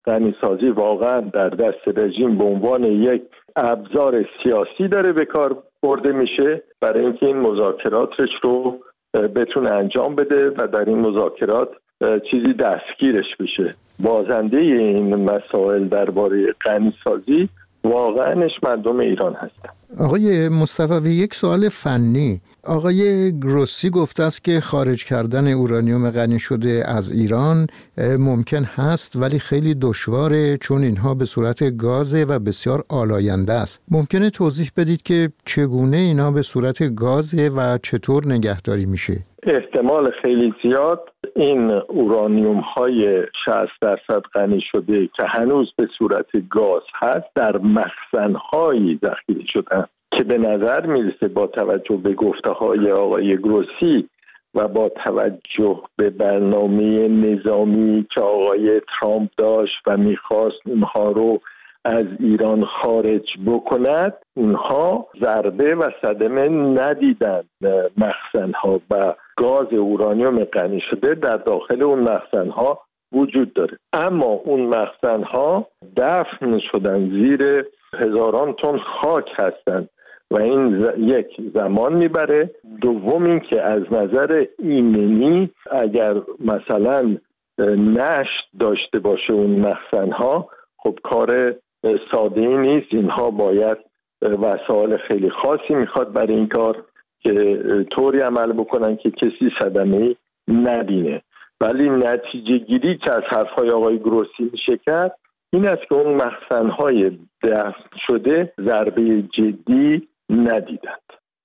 غنیسازی واقعا در دست رژیم به عنوان یک ابزار سیاسی داره به کار برده میشه برای اینکه این مذاکراتش رو بتونه انجام بده و در این مذاکرات چیزی دستگیرش بشه. بازنده این مسائل درباره غنیسازی واقعاش مردم ایران هستن. آقای مصطفوی، یک سوال فنی. آقای گروسی گفته است که خارج کردن اورانیوم غنی شده از ایران ممکن هست ولی خیلی دشواره، چون اینها به صورت گازه و بسیار آلاینده است. ممکنه توضیح بدید که چگونه اینا به صورت گازه و چطور نگهداری میشه؟ احتمال خیلی زیاد این اورانیوم های 60% غنی شده که هنوز به صورت گاز هست در مخزن هایی ذخیره شدن که به نظر میرسه با توجه به گفته های آقای گروسی و با توجه به برنامه نظامی که آقای ترامپ داشت و میخواست اونها رو از ایران خارج بکند، اونها ضربه و صدمه ندیدن. مخزن‌ها و گاز اورانیوم غنی شده در داخل اون مخزن‌ها وجود داره، اما اون مخزن‌ها دفن شدن زیر هزاران تن خاک هستن و این یک زمان میبره. دوم این که از نظر ایمنی اگر مثلا نشت داشته باشه اون مخزن‌ها، خب کار ساده ای نیست. اینها باید وسایل خیلی خاصی میخواد برای این کار که طوری عمل بکنن که کسی صدمه‌ای نبینه. ولی نتیجه گیری که از حرفهای آقای گروسی میشه کرد این است که اون مخزن‌های دفن شده ضربه جدی ندیدند.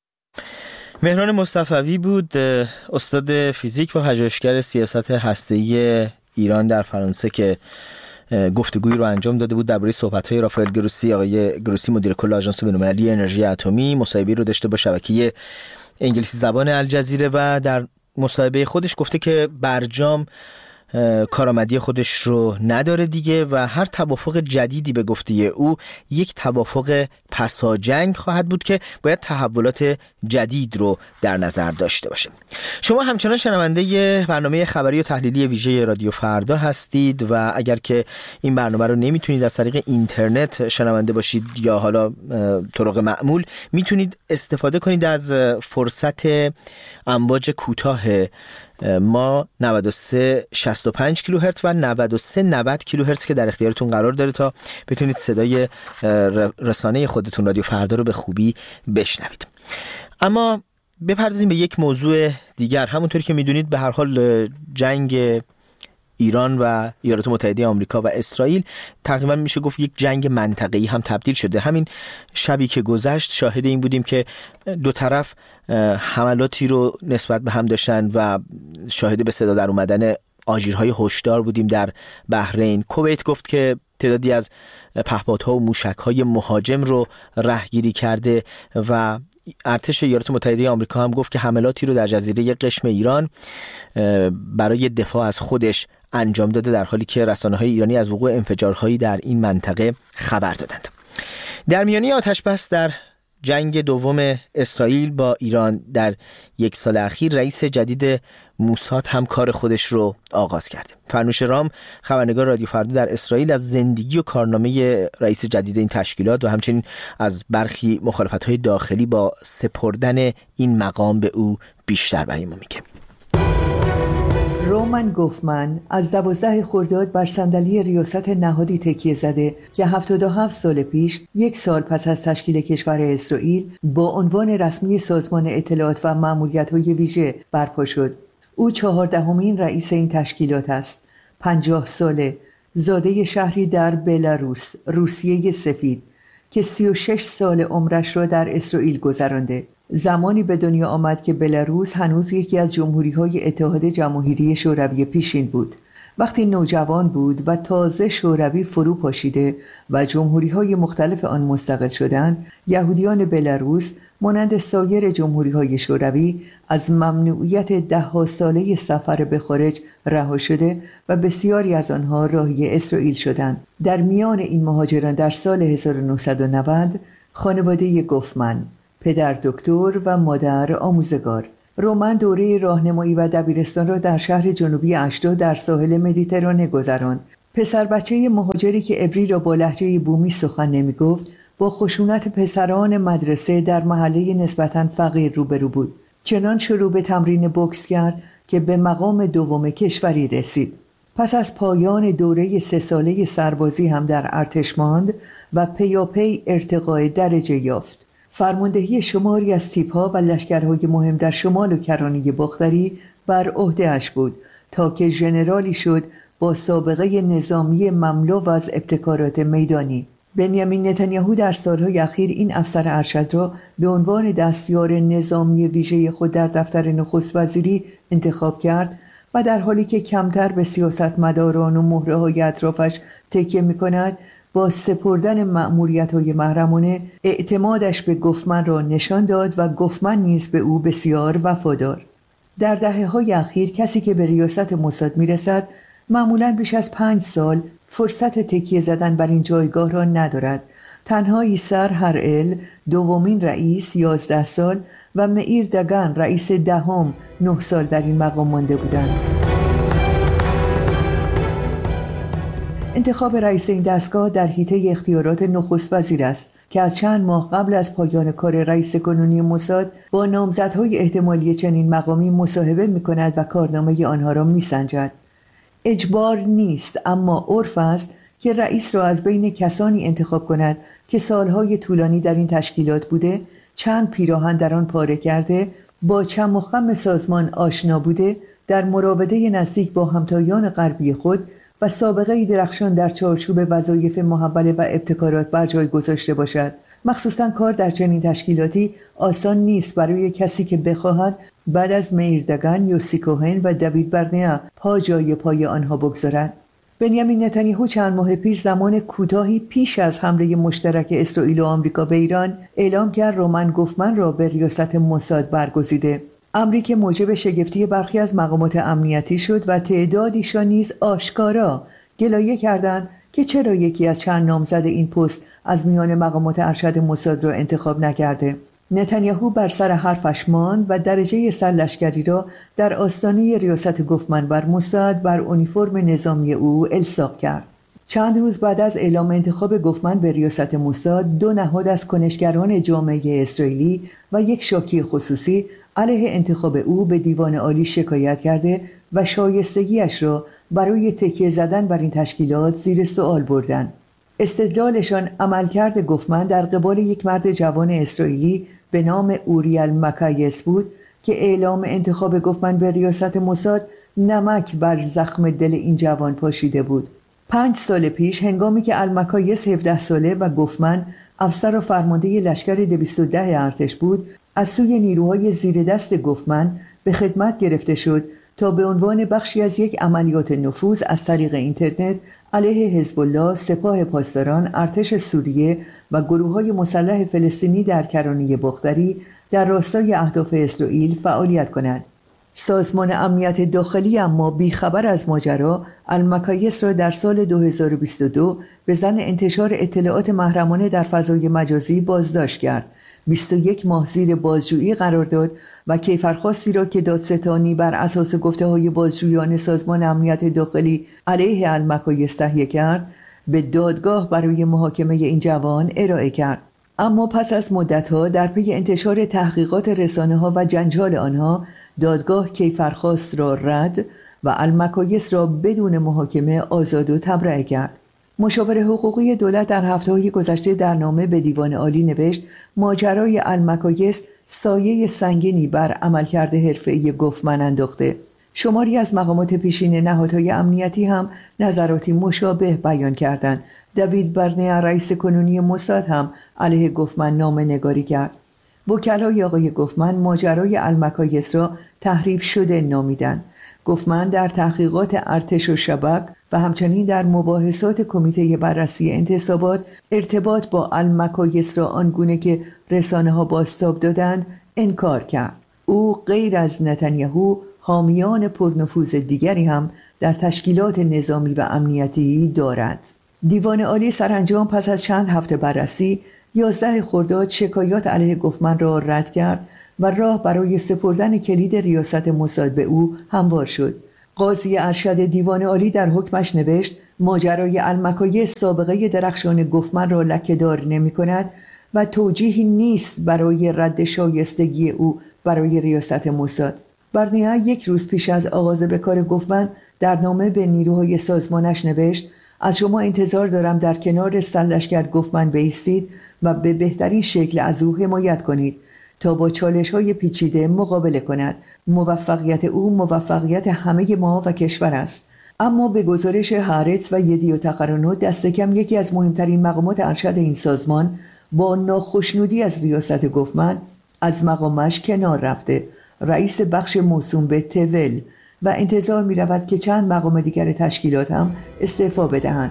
مهران مصطفوی بود، استاد فیزیک و پژوهشگر سیاست هسته‌ای ایران در فرانسه که گفتگویی رو انجام داده بود درباره صحبت‌های رافائل گروسی. آقای گروسی مدیر کل آژانس بین‌المللی انرژی اتمی مصاحبه‌ای رو داشته با شبکه انگلیسی زبان الجزیره و در مصاحبه خودش گفته که برجام کارآمدی خودش رو نداره دیگه و هر توافق جدیدی به گفته او یک توافق پساجنگ خواهد بود که باید تحولات جدید رو در نظر داشته باشه. شما همچنان شنونده برنامه خبری و تحلیلی ویژه رادیو فردا هستید و اگر که این برنامه رو نمیتونید از طریق اینترنت شنونده باشید یا حالا طرق معمول، میتونید استفاده کنید از فرصت امواج کوتاه ما 9365 کیلوهرتز و 9390 کیلوهرتز که در اختیارتون قرار داره تا بتونید صدای رسانه خودتون رادیو فردا رو به خوبی بشنوید. اما بپردازیم به یک موضوع دیگر. همونطوری که میدونید به هر حال جنگ ایران و ایالات متحده آمریکا و اسرائیل تقریبا میشه گفت یک جنگ منطقه‌ای هم تبدیل شده. همین شبی که گذشت شاهد این بودیم که دو طرف حملاتی رو نسبت به هم داشتن و شاهد به صدا در اومدن آژیرهای هشدار بودیم در بحرین. کویت گفت که تعدادی از پهپادها و موشک‌های مهاجم رو رهگیری کرده و ارتش ایالات متحده آمریکا هم گفت که حملاتی رو در جزیره قشم ایران برای دفاع از خودش انجام داده، در حالی که رسانه‌های ایرانی از وقوع انفجارهایی در این منطقه خبر دادند. در میانه آتش‌بس در جنگ دوم اسرائیل با ایران در یک سال اخیر رئیس جدید موساد هم کار خودش رو آغاز کرده. فرنوش رام خبرنگار رادیو فردا در اسرائیل از زندگی و کارنامه رئیس جدید این تشکیلات و همچنین از برخی مخالفت‌های داخلی با سپردن این مقام به او بیشتر برای ما میگه. رومن گوفمن از 12 خرداد بر صندلی ریاست نهادی تکیه زده که 77 سال پیش، یک سال پس از تشکیل کشور اسرائیل، با عنوان رسمی سازمان اطلاعات و ماموریت‌های ویژه برپا شد. او 14مین رئیس این تشکیلات است. 50 ساله، زاده شهری در بلاروس، روسیه سفید، که 36 سال عمرش را در اسرائیل گذرانده. زمانی به دنیا آمد که بلاروس هنوز یکی از جمهوری‌های اتحاد جماهیری شوروی پیشین بود. وقتی نوجوان بود و تازه شوروی فرو پاشیده و جمهوری‌های مختلف آن مستقل شدند، یهودیان بلاروس مانند سایر جمهوری‌های شوروی از ممنوعیت 10 ساله سفر به خارج رها شده و بسیاری از آنها راهی اسرائیل شدند. در میان این مهاجران در سال 1990 خانواده گوفمن، پدر دکتر و مادر آموزگار. رومن دوره راهنمایی و دبیرستان را در شهر جنوبی اشدود در ساحل مدیترانه گذراند. پسر بچه مهاجری که عبری را با لهجه بومی سخن نمی گفت با خشونت پسران مدرسه در محله نسبتاً فقیر روبرو بود. چنان شروع به تمرین بوکس کرد که به مقام دوم کشوری رسید. پس از پایان دوره 3 ساله سربازی هم در ارتش ماند و پیاپی ارتقای درجه یافت. فرماندهی شماری از تیپ‌ها و لشکرهای مهم در شمال و کرانه باختری بر عهده‌اش بود تا که ژنرالی شد با سابقه نظامی مملو از ابتکارات میدانی. بنیامین نتانیاهو در سالهای اخیر این افسر ارشد را به عنوان دستیار نظامی ویژه خود در دفتر نخست وزیری انتخاب کرد و در حالی که کمتر به سیاستمداران و مهره‌های اطرافش تکیه می‌کند، با سپردن مأموریت‌های محرمانه اعتمادش به گوفمن را نشان داد و گوفمن نیز به او بسیار وفادار. در دهه‌های اخیر کسی که به ریاست موساد می‌رسد معمولاً بیش از 5 سال فرصت تکیه زدن بر این جایگاه را ندارد. تنها ایسر هرئل دومین رئیس 11 سال و معیر دگان رئیس دهم 9 سال در این مقام مانده بودند. انتخاب رئیس این دستگاه در حیطه اختیارات نخست وزیر است که از چند ماه قبل از پایان کار رئیس کنونی موساد با نامزدهای احتمالی چنین مقامی مصاحبه می‌کند و کارنامه آنها را می‌سنجد. اجبار نیست، اما عرف است که رئیس را از بین کسانی انتخاب کند که سالهای طولانی در این تشکیلات بوده، چند پیراهن در آن پاره کرده، با چم و خم سازمان آشنا بوده، در مراوده نزدیک با همتایان غربی خود و سابقه درخشان در چارچوب وظایف محوله و ابتکارات بر جای گذاشته باشد. مخصوصاً کار در چنین تشکیلاتی آسان نیست برای کسی که بخواهد بعد از معیر دگان، یوسی کوهن و دوید برنیا پا جای پای آنها بگذارد. بنیامین نتانیاهو چند ماه پیش زمان کوتاهی پیش از حمله مشترک اسرائیل و آمریکا به ایران اعلام کرد رومن گوفمن را به ریاست موساد برگزیده. امری که موجب شگفتی برخی از مقامات امنیتی شد و تعدادیشان نیز آشکارا گلایه کردند که چرا یکی از چند نامزد این پست از میان مقامات ارشد موساد را انتخاب نکرده. نتانیاهو بر سر حرفش ماند و درجه سرلشکری را در آستانه ریاست گوفمن بر موساد بر اونیفرم نظامی او الصاق کرد. چند روز بعد از اعلام انتخاب گوفمن به ریاست موساد، 2 نهاد از کنشگران جامعه اسرائیلی و یک شاکی خصوصی علیه انتخاب او به دیوان عالی شکایت کرده و شایستگیش را برای تکیه زدن بر این تشکیلات زیر سوال بردند. استدلالشان عملکرد گوفمن در قبال یک مرد جوان اسرائیلی به نام اوریل مکایس بود که اعلام انتخاب گوفمن به ریاست موساد نمک بر زخم دل این جوان پاشیده بود. 5 سال پیش هنگامی که المکایس 17 ساله و گوفمن افسر و فرمانده لشکر 210 ارتش بود، از سوی نیروهای زیر دست گوفمن به خدمت گرفته شد تا به عنوان بخشی از یک عملیات نفوذ از طریق اینترنت علیه حزب الله، سپاه پاسداران، ارتش سوریه و گروه‌های مسلح فلسطینی در کرانه باختری در راستای اهداف اسرائیل فعالیت کند. سازمان امنیت داخلی اما بیخبر از ماجرا المکایس را در سال 2022 به ظن انتشار اطلاعات محرمانه در فضای مجازی بازداشت کرد. 21 ماه زیر بازجویی قرار داد و کیفرخواستی را که دادستانی بر اساس گفته‌های بازجویان سازمان امنیت داخلی علیه المکایس تهیه کرد به دادگاه برای محاکمه این جوان ارائه کرد. اما پس از مدت‌ها در پی انتشار تحقیقات رسانه‌ها و جنجال آنها، دادگاه کیفرخواست را رد و المکایس را بدون محاکمه آزاد و تبرئه کرد. مشاور حقوقی دولت در هفته‌های گذشته در نامه به دیوان عالی نوشت ماجرای المکایس سایه سنگینی بر عملکرد حرفه‌ای گوفمن انداخته. شماری از مقامات پیشین نهادهای امنیتی هم نظراتی مشابه بیان کردند. دوید برنیا رئیس کنونی موساد هم علیه گوفمن نامه نگاری کرد. وکلای آقای گوفمن ماجرای المکایس را تحریف شده نامیدند. گوفمن در تحقیقات ارتش و شبک و همچنین در مباحثات کمیته بررسی انتصابات ارتباط با المکایس را آنگونه که رسانه‌ها بازتاب دادند انکار کرد. او غیر از نتانیاهو حامیان پرنفوذ دیگری هم در تشکیلات نظامی و امنیتی دارد. دیوان عالی سرانجام پس از چند هفته بررسی 11 خرداد شکایات علیه گوفمن را رد کرد و راه برای سپردن کلید ریاست موساد به او هموار شد. قاضی ارشد دیوان عالی در حکمش نوشت ماجرای المکایه سابقه درخشان گوفمن را لکه‌دار نمی‌کند و توجیهی نیست برای رد شایستگی او برای ریاست موساد. برنیا 1 روز پیش از آغاز به کار گوفمن در نامه به نیروهای سازمانش نوشت: از شما انتظار دارم در کنار سرلشکر گوفمن بایستید و به بهترین شکل از او حمایت کنید تا با چالش‌های پیچیده مقابله کند. موفقیت او موفقیت همه ما و کشور است. اما به گزارش هارتز و یدیو تقرنو، دست کم یکی از مهمترین مقامات ارشد این سازمان با ناخشنودی از ریاست گوفمن از مقامش کنار رفته، رئیس بخش موسوم به تول، و انتظار می رود که چند مقام دیگر تشکیلات هم استعفا بدهند.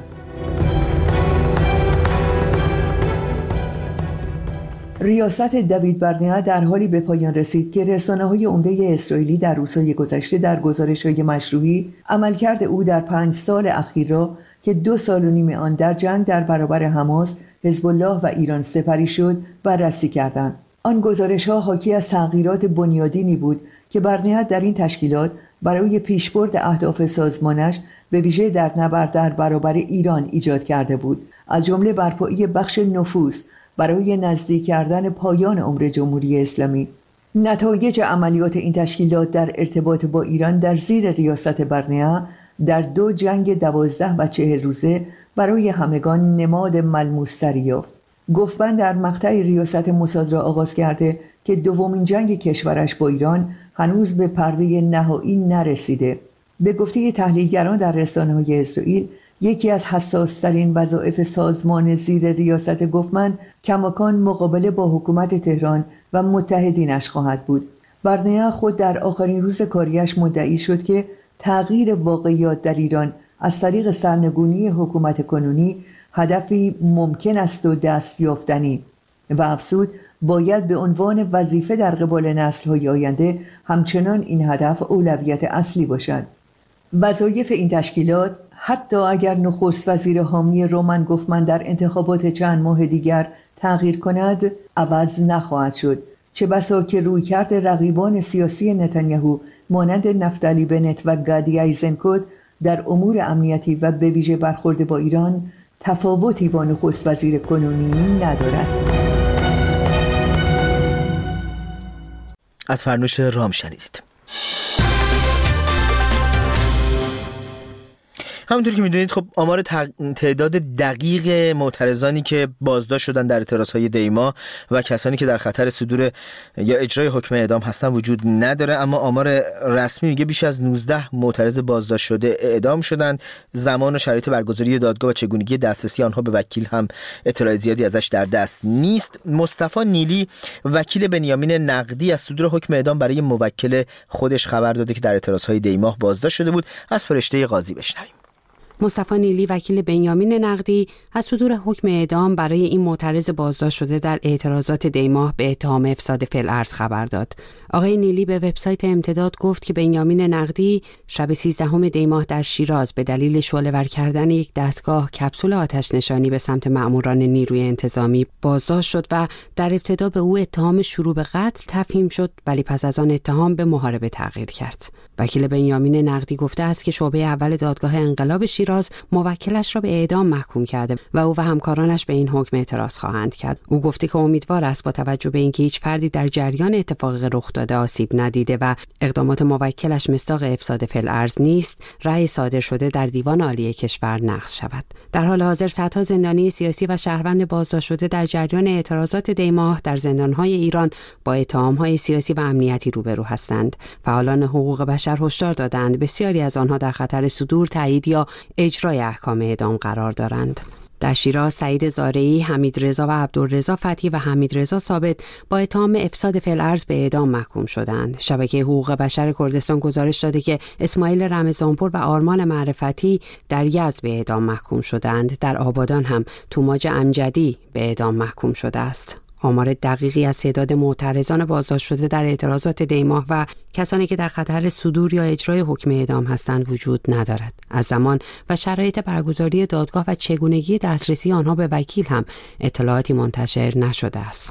ریاست دوید برنیا در حالی به پایان رسید که رسانه‌های عمده اسرائیلی در روزهای گذشته در گزارش‌های مشروعی عملکرد او در 5 سال اخیر را که 2.5 سال آن در جنگ در برابر حماس، حزب الله و ایران سپری شد بررسی کردند. آن گزارش‌ها حاکی از تغییرات بنیادینی بود که برنیا در این تشکیلات برای پیشبرد اهداف سازمانش به ویژه در نبرد در برابر ایران ایجاد کرده بود، از جمله برپایی بخش نفوذ برای نزدیک کردن پایان عمر جمهوری اسلامی. نتایج عملیات این تشکیلات در ارتباط با ایران در زیر ریاست برنیا در 2 جنگ 12 و 40 روزه برای همگان نماد ملموس‌تری یافت. گوفمن در مقطع ریاست موساد را آغاز کرده که دومین جنگ کشورش با ایران هنوز به پرده نهایی نرسیده. به گفته تحلیلگران در رسانه‌های اسرائیل، یکی از حساس‌ترین وظایف سازمان زیر ریاست گوفمن کماکان مقابله با حکومت تهران و متحدینش خواهد بود. برنیا خود در آخرین روز کاریش مدعی شد که تغییر واقعیات در ایران از طریق سرنگونی حکومت کنونی هدفی ممکن است و دستیافتنی، و افزود باید به عنوان وظیفه در قبال نسل‌های آینده همچنان این هدف اولویت اصلی باشد. وظایف این تشکیلات حتی اگر نخست وزیر حامی رومن گوفمن در انتخابات چند ماه دیگر تغییر کند عوض نخواهد شد، چه بسا که رویکرد رقیبان سیاسی نتانیاهو مانند نفتالی بنت و گادی ایزنکوت در امور امنیتی و به ویژه برخورد با ایران تفاوتی با نخست وزیر کنونی ندارد. از فرنوش رام شنیدید. همونطور که میدونید خب آمار تعداد دقیق معترضانی که بازداشت شدن در اعتراضهای دیما و کسانی که در خطر صدور یا اجرای حکم اعدام هستن وجود نداره، اما آمار رسمی میگه بیش از 19 معترض بازداشت شده اعدام شدند. زمان و شرایط برگزاری دادگاه و چگونگی دسترسی آنها به وکیل هم اطلاع زیادی ازش در دست نیست. مصطفی نیلی وکیل بنیامین نقدی از صدور حکم اعدام برای موکل خودش خبر داده که در اعتراضهای دیما بازداشت شده بود. از فرشته قاضی بشنویم. مصطفی نیلی وکیل بنیامین نقدی از صدور حکم اعدام برای این معترض بازداشت شده در اعتراضات دیماه به اتهام افساد فی‌الارض خبر داد. آقای نیلی به وبسایت امتداد گفت که بنیامین نقدی شب 13 دیماه در شیراز به دلیل شعله‌ور کردن یک دستگاه کپسول آتش نشانی به سمت مأموران نیروی انتظامی بازداشت شد و در ابتدا به او اتهام شروع به قتل تفهیم شد، ولی پس از آن اتهام به محاربه تغییر کرد. وکیل بنیامین نقدی گفته است که شعبه اول دادگاه انقلاب شیراز موکلش را به اعدام محکوم کرده و او و همکارانش به این حکم اعتراض خواهند کرد. او گفته که امیدوار است با توجه به اینکه هیچ فردی در جریان اتفاق رخ داده آسیب ندیده و اقدامات موکلش مصداق افساد فی‌الارض نیست، رأی صادر شده در دیوان عالی کشور نقض شود. در حال حاضر صدها زندانی سیاسی و شهروند بازداشت شده در جریان اعتراضات دیماه در زندان‌های ایران با اتهام‌های سیاسی و امنیتی روبرو هستند. فعالان حقوق بشر هشدار دادند بسیاری از آنها در خطر صدور، تایید یا اجرای احکام اعدام قرار دارند. در شیراز سعید زارعی، حمید رضا و عبدالرضا فتحی و حمید رضا ثابت با اتهام افساد فی‌الارض به اعدام محکوم شدند. شبکه حقوق بشر کردستان گزارش داده که اسماعیل رمضانپور و آرمان معرفتی در یزد به اعدام محکوم شدند. در آبادان هم توماج امجدی به اعدام محکوم شده است. آمار دقیقی از تعداد معترضان بازداشت شده در اعتراضات دیماه و کسانی که در خطر صدور یا اجرای حکم اعدام هستند وجود ندارد. از زمان و شرایط برگزاری دادگاه و چگونگی دسترسی آنها به وکیل هم اطلاعاتی منتشر نشده است.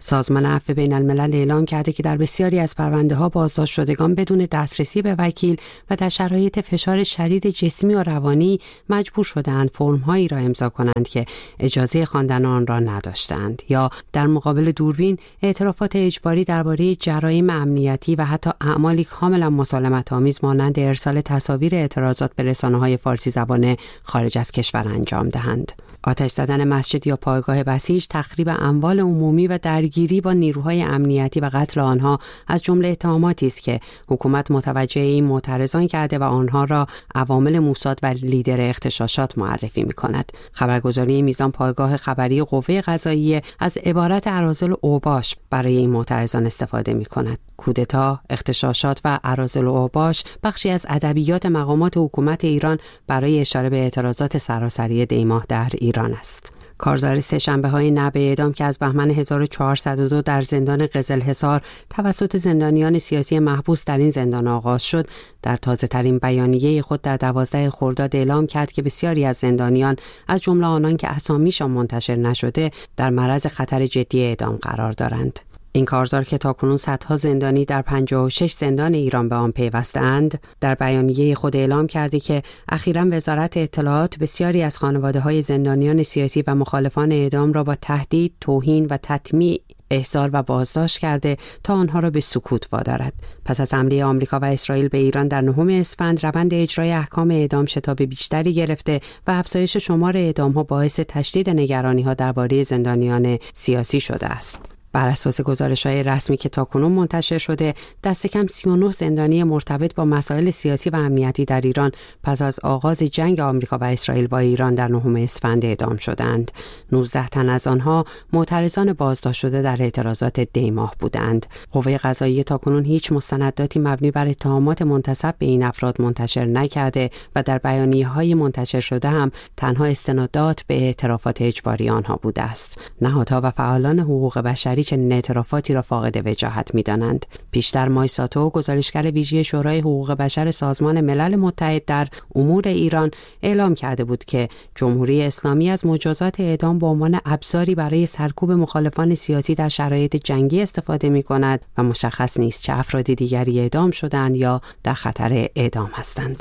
سازمان عفو بین الملل اعلام کرده که در بسیاری از پرونده‌ها بازداشت شدگان بدون دسترسی به وکیل و در شرایط فشار شدید جسمی و روانی مجبور شدند فرم‌هایی را امضا کنند که اجازه خواندن آن را نداشتند، یا در مقابل دوربین اعترافات اجباری درباره جرایم امنیتی و حتی اعمالی کاملا مسالمت‌آمیز مانند ارسال تصاویر اعتراضات به رسانه‌های فارسی زبانه خارج از کشور انجام دهند. آتش زدن مسجد یا پایگاه بسیج، تخریب اموال عمومی و درگیری با نیروهای امنیتی و قتل آنها از جمله اتهاماتی است که حکومت متوجه این معترضان کرده و آنها را عوامل موساد و لیدر اغتشاشات معرفی می‌کند. خبرگزاری میزان پایگاه خبری قوه قضاییه از عبارت اراذل و اوباش برای این معترضان استفاده می‌کند. کودتا، اغتشاشات و اراذل و اوباش بخشی از ادبیات مقامات حکومت ایران برای اشاره به اعتراضات سراسری دیماه در ایران است. کارزار سه‌شنبه‌های نب اعدام که از بهمن 1402 در زندان قزلحصار توسط زندانیان سیاسی محبوس در این زندان آغاز شد، در تازه‌ترین بیانیه خود در 12 خرداد اعلام کرد که بسیاری از زندانیان از جمله آنان که اسامیشان منتشر نشده در معرض خطر جدی اعدام قرار دارند. این کارزار که تاکنون صدها زندانی در 56 زندان ایران به آن پیوسته‌اند، در بیانیه خود اعلام کرده که اخیراً وزارت اطلاعات بسیاری از خانواده‌های زندانیان سیاسی و مخالفان اعدام را با تهدید، توهین و تطمیع احضار و بازداشت کرده تا آنها را به سکوت وادارد. پس از حمله آمریکا و اسرائیل به ایران در 9 اسفند، روند اجرای احکام اعدام شتاب بیشتری گرفته و افزایش شمار اعدام‌ها باعث تشدید نگرانی‌ها درباره زندانیان سیاسی شده است. بر اساس گزارش‌های رسمی که تاکنون منتشر شده، دست کم 39 زندانی مرتبط با مسائل سیاسی و امنیتی در ایران پس از آغاز جنگ آمریکا و اسرائیل با ایران در 9 اسفند اعدام شدند. 19 تن از آنها معترضان بازداشت شده در اعتراضات دیماه بودند. قوه قضاییه تاکنون هیچ مستنداتی مبنی بر اتهامات منتسب به این افراد منتشر نکرده و در بیانیه‌های منتشر شده هم تنها استنادات به اعترافات اجباری آنها بوده است. نهادها و فعالان حقوق بشری چنین اعترافاتی را فاقد وجاهت می‌دانند. پیشتر مایساتو، گزارشگر ویژه شورای حقوق بشر سازمان ملل متحد در امور ایران، اعلام کرده بود که جمهوری اسلامی از مجازات اعدام به عنوان ابزاری برای سرکوب مخالفان سیاسی در شرایط جنگی استفاده می‌کند و مشخص نیست چه افراد دیگری اعدام شدند یا در خطر اعدام هستند.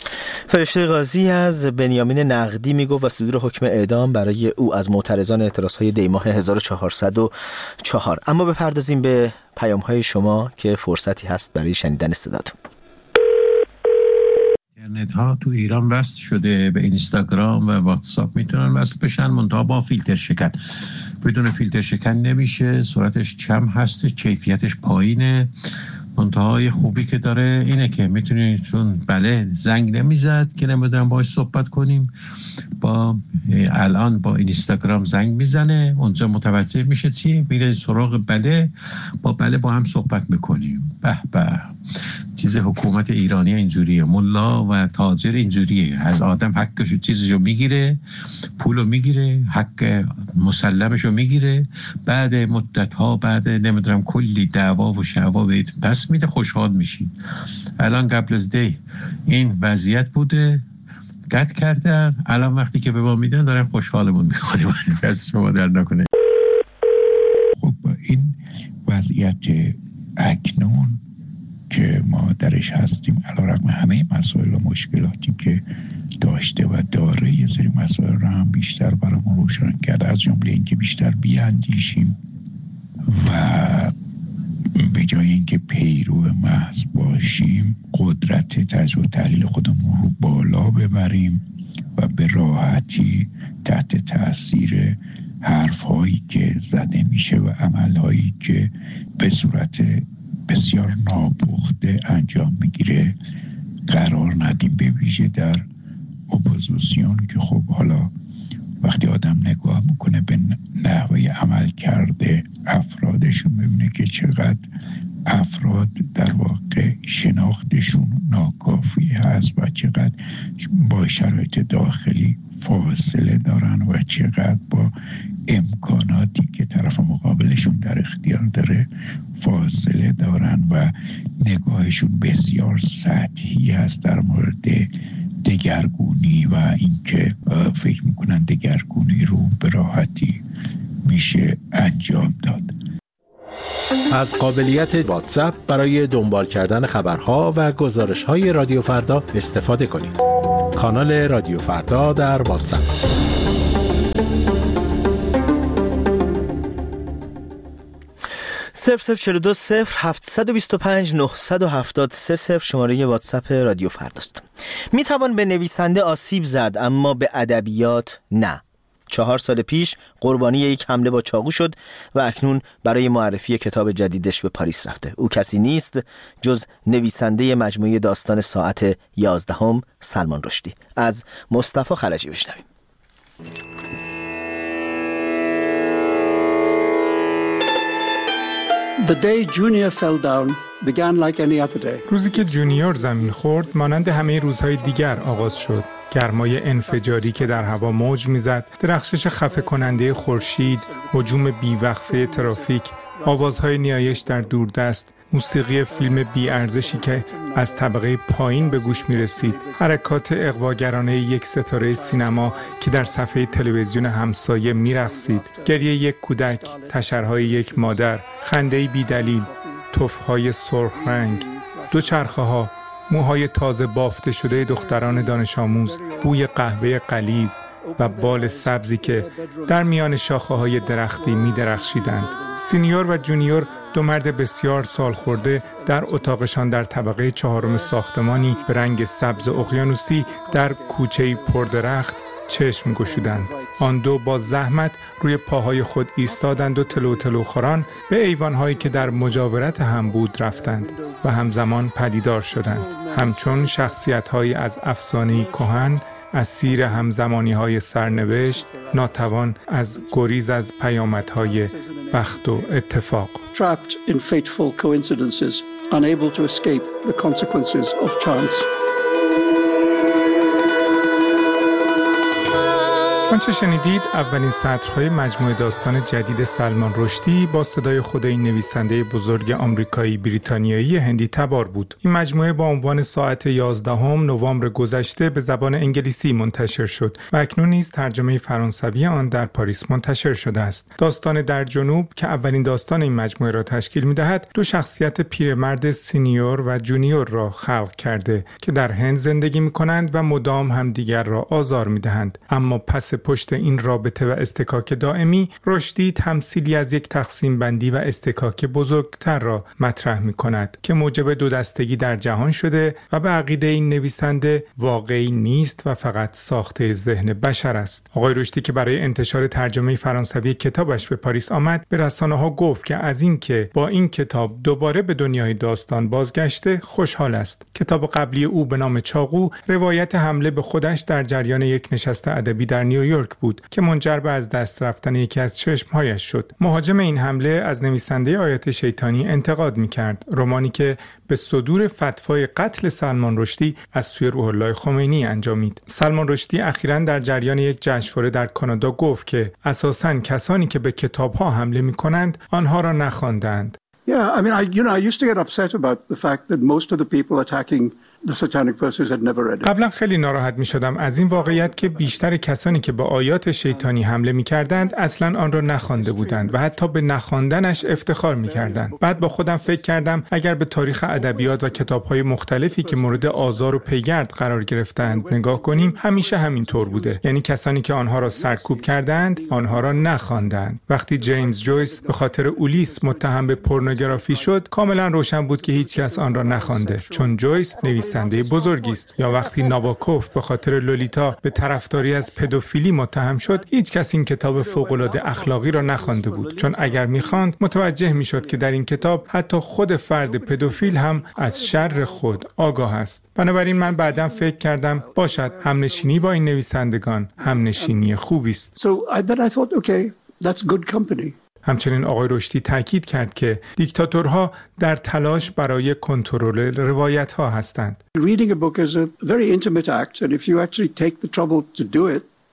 فرشته قاضی از بنیامین نقدی میگفت و صدور حکم اعدام برای او از معترضان اعتراضهای دیماه 1404. اما بپردازیم به پیام‌های شما که فرصتی هست برای شنیدن صداتون. اینترنت ها تو ایران وصل شده، به اینستاگرام و واتساپ میتونن وصل بشن، منتها با فیلتر شکن. بدون فیلتر شکن نمیشه، سرعتش کم هست، کیفیتش پایینه. منتهای خوبی که داره اینه که میتونید چون بله زنگ نمیزد که نمیدونم باهاش صحبت کنیم، با الان با اینستاگرام زنگ میزنه، اونجا متوجه میشه چی، میره سراغ بله، با بله با هم صحبت میکنیم. به به، چیز حکومت ایرانی اینجوریه، ملا و تاجر اینجوریه، از آدم حقش چیزشو میگیره، پولو میگیره، حق مسلمشو میگیره، بعد مدت ها، بعد نمیدونم کلی دعوا و شعوا بهت پس میده، خوشحال میشی. الان قبل از دی این وضعیت بوده، قطع کردن، الان وقتی که به ما میدن دارن خوشحالمون میکنیم. دست شما در نکنه. خب این وضعیت اکنون که ما درش هستیم، علیرغم همه مسائل و مشکلاتی که داشته و داره، یه سری مسائل رو هم بیشتر برامون روشن کرده، از جمله اینکه بیشتر بیاندیشیم و به جای اینکه پیرو محض باشیم، قدرت تجزیه و تحلیل خودمون رو بالا ببریم و به راحتی تحت تاثیر حرف‌هایی که زده میشه و عمل‌هایی که به صورت بسیار ناپخته انجام میگیره قرار ندیم. به ویژه در اپوزیسیون که خب حالا وقتی آدم نگاه میکنه به نحوه عمل کرده افرادشون، میبینه که چقدر افراد در واقع شناختشون ناکافی هست و چقدر با شرایط داخلی فاصله دارن و چقدر با امکاناتی که طرف مقابلشون در اختیار داره فاصله دارن و نگاهشون بسیار سطحی هست در مورد دگرگونی و اینکه فکر میکنن دگرگونی رو به راحتی میشه انجام داد. از قابلیت واتساپ برای دنبال کردن خبرها و گزارش‌های رادیو فردا استفاده کنید. کانال رادیو فردا در واتساپ. صفر 42 0725 973 شماره واتساپ رادیو فرداست. می توان به نویسنده آسیب زد اما به ادبیات نه. 4 سال پیش قربانی یک حمله با چاقو شد و اکنون برای معرفی کتاب جدیدش به پاریس رفته. او کسی نیست جز نویسنده مجموعه داستان ساعت 11 سلمان رشدی. از مصطفی خلجی بشنویم. The day Junior fell down began like any other day. روزی که جونیور زمین خورد مانند همه روزهای دیگر آغاز شد. گرمای انفجاری که در هوا موج میزد، درخشش خفه کننده خورشید، هجوم بیوقفه ترافیک، آوازهای نیایش در دوردست، موسیقی فیلم بی‌ارزشی که از طبقه پایین به گوش می رسید، حرکات اغواگرانه یک ستاره سینما که در صفحه تلویزیون همسایه می رقصید، گریه یک کودک، تشرهای یک مادر، خنده‌ای بی‌دلیل، تف‌های سرخ رنگ، دوچرخه‌ها، موهای تازه بافته شده دختران دانش آموز، بوی قهوه غلیظ و بال سبزی که در میان شاخه‌های درختی می درخشیدند. سینیور و جونیور، دو مرد بسیار سال خورده، در اتاقشان در طبقه 4 ساختمانی به رنگ سبز اقیانوسی در کوچه‌ای پردرخت چشم گشودند. آن دو با زحمت روی پاهای خود ایستادند و تلو تلو خوران به ایوان‌هایی که در مجاورت هم بود رفتند و همزمان پدیدار شدند، همچون شخصیت‌هایی از افسانه‌ای کهن، اسیر همزمانی‌های سرنوشت، ناتوان از گریز از پیامدهای بخت و اتفاق. Trapped in fateful coincidences, unable to escape the consequences of chance. آنچه شنیدید اولین سطرهای مجموعه داستان جدید سلمان رشدی با صدای خود این نویسنده بزرگ آمریکایی بریتانیایی هندی تبار بود. این مجموعه با عنوان ساعت 11 نوامبر گذشته به زبان انگلیسی منتشر شد و اکنون نیز ترجمه فرانسوی آن در پاریس منتشر شده است. داستان در جنوب که اولین داستان این مجموعه را تشکیل می‌دهد، دو شخصیت پیرمرد سینیور و جونیور را خلق کرده که در هند زندگی می‌کنند و مدام همدیگر را آزار می‌دهند. اما پس پشت این رابطه و استکاک دائمی، رشدی تمثیلی از یک تقسیم بندی و استکاک بزرگتر را مطرح می کند که موجب دو دستگی در جهان شده و به عقیده این نویسنده واقعی نیست و فقط ساخته ذهن بشر است. آقای رشدی که برای انتشار ترجمه فرانسوی کتابش به پاریس آمد، به رسانه‌ها گفت که از این که با این کتاب دوباره به دنیای داستان بازگشته خوشحال است. کتاب قبلی او به نام چاقو روایت حمله به خودش در جریان یک نشست ادبی در نیویورک بود که منجر به از دست رفتن یکی از چشمهایش شد. مهاجم این حمله از نویسنده آیات شیطانی انتقاد می‌کرد، رمانی که به صدور فتوای قتل سلمان رشدی از سوی روح الله خمینی انجامید. سلمان رشدی اخیراً در جریان یک جشنواره در کانادا گفت که اساساً کسانی که به کتاب‌ها حمله می‌کنند آنها را نخواندند. Yeah, I mean, I used to get upset about the fact that most of the people attacking the satanic verses had never read it. قبلا خیلی ناراحت می شدم از این واقعیت که بیشتر کسانی که به آیات شیطانی حمله می کردند اصلا آن را نخوانده بودند و حتی به نخواندنش افتخار می کردند. بعد با خودم فکر کردم اگر به تاریخ ادبیات و کتاب‌های مختلفی که مورد آزار و پیگرد قرار گرفتند نگاه کنیم، همیشه همین طور بوده. یعنی کسانی که آنها را سرکوب کردند آنها را نخواندند. وقتی جیمز جویس به خاطر اولیس متهم به پورنوگرافی شد، کاملا روشن بود که هیچ کس آن را نخوانده، چون جویس نویسنده بزرگی است. یا وقتی ناباکوف به خاطر لولیتا به طرفداری از پدوفیلی متهم شد، هیچ کس این کتاب فوق‌العاده اخلاقی را نخوانده بود، چون اگر می‌خواند متوجه می‌شد که در این کتاب حتی خود فرد پدوفیل هم از شر خود آگاه است. بنابراین من بعداً فکر کردم باشد همنشینی با این نویسندگان همنشینی خوبی است. So then I thought, okay, that's good company. همچنین آقای رشدی تاکید کرد که دیکتاتورها در تلاش برای کنترل روایت‌ها هستند. Reading a book is a very intimate act, and if you actually take the trouble to do it,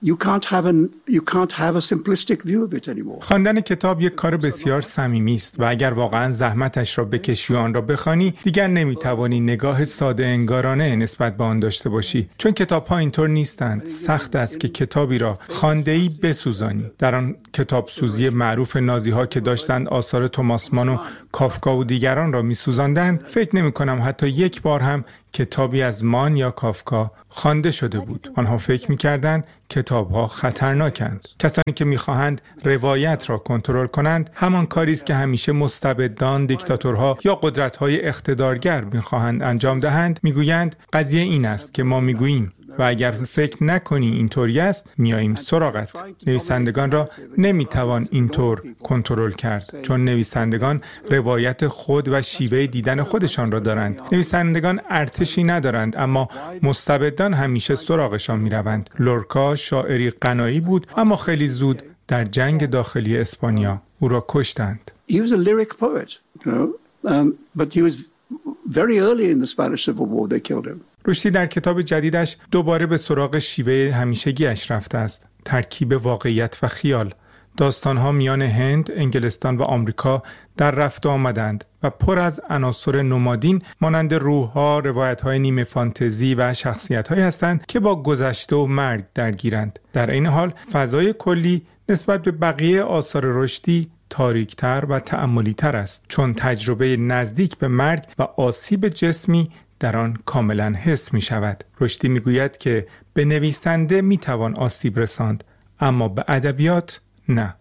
خواندن کتاب یک کار بسیار صمیمی است و اگر واقعا زحمتش را بکشی و آن را بخوانی، دیگر نمیتوانی نگاه ساده انگارانه نسبت به آن داشته باشی، چون کتاب‌ها اینطور نیستند. سخت است که کتابی را خوانده‌ای بسوزانی. در آن کتاب سوزی معروف نازی‌ها که داشتند آثار توماس مان و کافکا و دیگران را می‌سوزاندند، فکر نمی‌کنم حتی یک بار هم کتابی از مان یا کافکا خوانده شده بود. آنها فکر می‌کردند کتاب‌ها خطرناکند. کسانی که می‌خواهند روایت را کنترل کنند، همان کاری است که همیشه مستبدان، دیکتاتورها یا قدرت‌های اقتدارگر می‌خواهند انجام دهند. می‌گویند قضیه این است که ما می‌گوییم و اگر فکر نکنی اینطوری است میاییم سراغت. نویسندگان را نمیتوان اینطور کنترل کرد، چون نویسندگان روایت خود و شیوه دیدن خودشان را دارند. نویسندگان ارتشی ندارند، اما مستبدان همیشه سراغشان میروند. لورکا شاعری غنایی بود، اما خیلی زود در جنگ داخلی اسپانیا او را کشتند. He was a lyric poet, but he was very early in the Spanish Civil War they killed him. رشدی در کتاب جدیدش دوباره به سراغ شیوه همیشگیش رفته است، ترکیب واقعیت و خیال. داستانها میان هند، انگلستان و آمریکا در رفت آمدند و پر از عناصر نمادین مانند روح‌ها، روایت‌های نیمه فانتزی و شخصیت‌هایی هستند که با گذشته و مرگ درگیرند. در این حال فضای کلی نسبت به بقیه آثار رشدی تاریک‌تر و تأملی‌تر است، چون تجربه نزدیک به مرگ و آسیب جسمی در آن کاملا حس می شود. رشدی می گوید که به نویسنده می توان آسیب رساند، اما به ادبیات نه.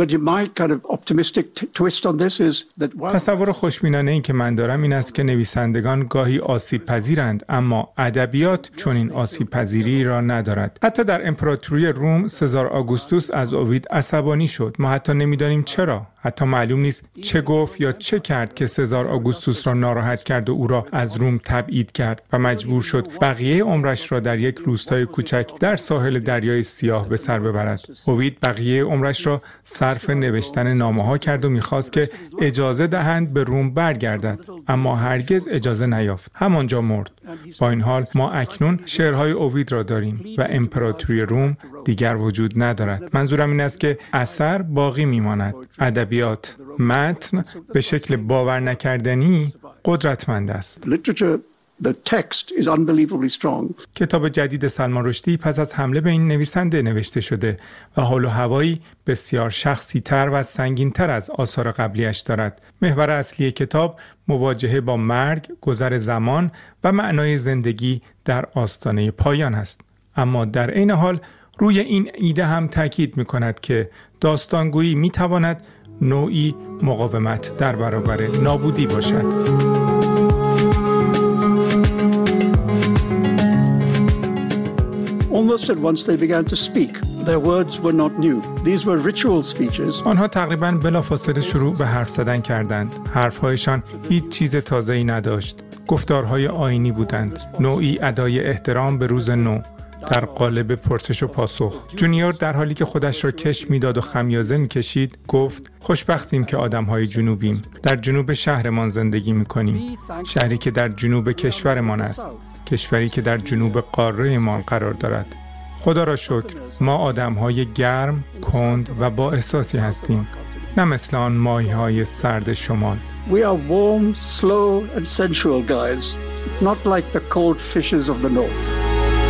تصور خوشبینانه این که من دارم این است که نویسندگان گاهی آسیب پذیرند، اما ادبیات چنین آسیب پذیری را ندارد. حتی در امپراتوری روم سزار آگوستوس از اوید عصبانی شد. ما حتی نمیدانیم چرا. حتی معلوم نیست چه گفت یا چه کرد که سزار آگوستوس را ناراحت کرد و او را از روم تبعید کرد و مجبور شد بقیه عمرش را در یک روستای کوچک در ساحل دریای سیاه به سر ببرد. اوید بقیه عمرش را صرف نوشتن نامه‌ها کرد و می‌خواست که اجازه دهند به روم برگردد، اما هرگز اجازه نیافت. همانجا مرد. با این حال ما اکنون شعرهای اوید را داریم و امپراتوری روم دیگر وجود ندارد. منظورم این است که اثر باقی می‌ماند. ادبیات، متن به شکل باور نکردنی قدرتمند است. The text is unbelievably strong. کتاب جدید سلمان رشدی پس از حمله به این نویسنده نوشته شده و حال و هوایی بسیار شخصی تر و سنگین تر از آثار قبلیش دارد. محور اصلی کتاب مواجهه با مرگ، گذر زمان و معنای زندگی در آستانه پایان است. اما در عین حال روی این ایده هم تاکید می‌کند که داستانگویی می‌تواند نوعی مقاومت در برابر نابودی باشد. Almost at once they began to speak. Their words were not new. These were ritual speeches. آنها تقریباً بلافاصله شروع به حرف زدن کردند. حرف‌هایشان هیچ چیز تازه‌ای نداشت. گفتارهای آیینی بودند. نوعی ادای احترام به روز نو در قالب پرسش و پاسخ. جونیور در حالی که خودش را کش میداد و خمیازه میکشید گفت: خوشبختیم که آدم‌های جنوبیم. در جنوب شهرمان زندگی میکنیم. شهری که در جنوب کشورمان است. کشوری که در جنوب قاره ما قرار دارد. خدا را شکر ما آدم‌های گرم، کند و با احساسی هستیم، نه مثل آن ماهی‌های سرد شمال. We are warm, slow and sensual guys, not like the cold fishes of the north.